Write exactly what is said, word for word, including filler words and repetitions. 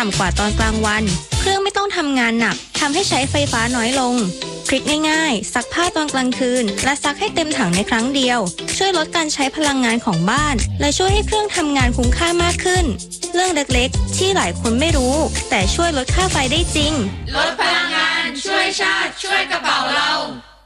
ต่ำกว่าตอนกลางวันเครื่องไม่ต้องทำงานหนักทำให้ใช้ไฟฟ้าน้อยลงทริคง่ายๆซักผ้าตอนกลางคืนและซักให้เต็มถังในครั้งเดียวช่วยลดการใช้พลังงานของบ้านและช่วยให้เครื่องทำงานคุ้มค่ามากขึ้นเรื่องเล็กๆที่หลายคนไม่รู้แต่ช่วยลดค่าไฟได้จริงลดพลังงานช่วยชาติช่วยกระเป๋าเรา